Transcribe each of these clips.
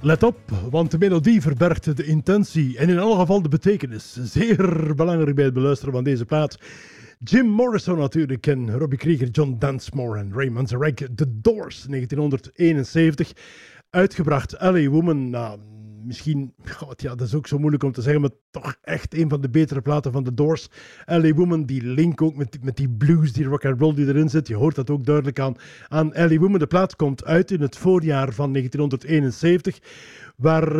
Let op, want de melodie verbergt de intentie en in alle geval de betekenis. Zeer belangrijk bij het beluisteren van deze plaat. Jim Morrison natuurlijk en Robbie Krieger, John Densmore en Ray Manzarek. The Doors, 1971. Uitgebracht L.A. Woman. Nou, misschien, dat is ook zo moeilijk om te zeggen, maar toch echt een van de betere platen van The Doors. L.A. Woman, die link ook met die blues, die rock and roll die erin zit. Je hoort dat ook duidelijk aan L.A. Woman. De plaat komt uit in het voorjaar van 1971, waar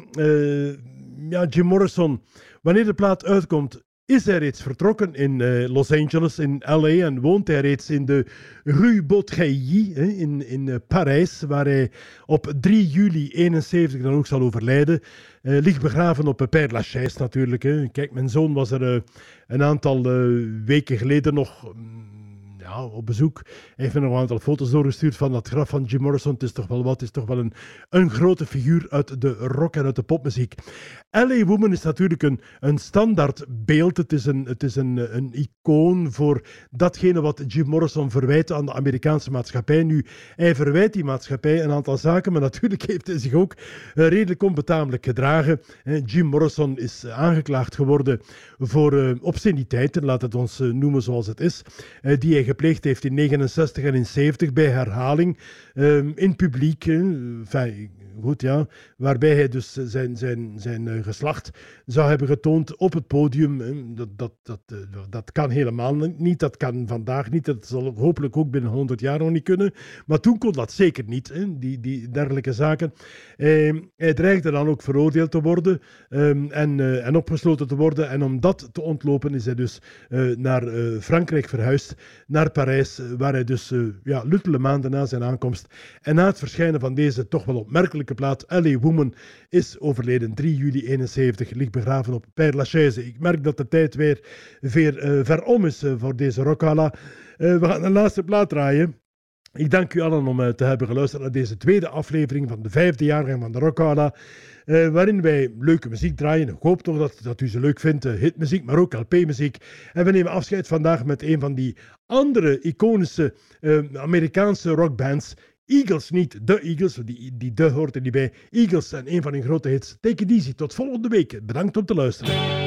Jim Morrison, wanneer de plaat uitkomt, is hij reeds vertrokken in Los Angeles, in L.A. en woont hij reeds in de Rue Beautreilly in Parijs, waar hij op 3 juli 71 dan ook zal overlijden. Ligt begraven op Père Lachaise natuurlijk. Hè. Kijk, mijn zoon was er een aantal weken geleden nog op bezoek. Hij heeft me nog een aantal foto's doorgestuurd van dat graf van Jim Morrison. Het is toch wel wat, het is toch wel een grote figuur uit de rock en uit de popmuziek. L.A. Woman is natuurlijk een standaard beeld. Het is een icoon voor datgene wat Jim Morrison verwijt aan de Amerikaanse maatschappij. Nu, hij verwijt die maatschappij een aantal zaken, maar natuurlijk heeft hij zich ook redelijk onbetamelijk gedragen. Jim Morrison is aangeklaagd geworden voor obsceniteiten, laat het ons noemen zoals het is, die hij gepleegd heeft in 69 en in 70 bij herhaling in publiek. Waarbij hij dus zijn geslacht zou hebben getoond op het podium. Dat kan helemaal niet, dat kan vandaag niet, dat zal hopelijk ook binnen 100 jaar nog niet kunnen. Maar toen kon dat zeker niet, die dergelijke zaken. Hij dreigde dan ook veroordeeld te worden en opgesloten te worden. En om dat te ontlopen is hij dus naar Frankrijk verhuisd, naar Parijs, waar hij dus luttele maanden na zijn aankomst en na het verschijnen van deze toch wel opmerkelijke plaat L.A. Woman is overleden 3 juli 71, ligt begraven op Père Lachaise. Ik merk dat de tijd weer ver om is voor deze Rockala. We gaan een laatste plaat draaien. Ik dank u allen om te hebben geluisterd naar deze tweede aflevering van de 5e jaargang van de Rockala, waarin wij leuke muziek draaien. Ik hoop toch dat u ze leuk vindt, hitmuziek, maar ook LP-muziek. En we nemen afscheid vandaag met een van die andere iconische Amerikaanse rockbands. Eagles, niet de Eagles, die de hoort er niet bij. Eagles en een van hun grote hits. Take it easy, tot volgende week. Bedankt om te luisteren.